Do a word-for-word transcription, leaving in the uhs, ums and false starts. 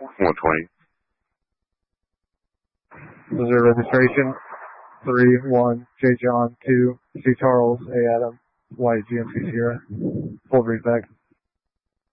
one twenty. Missouri registration, three one, J John, two, C Charles, A Adam, White, G M C Sierra. Full read back.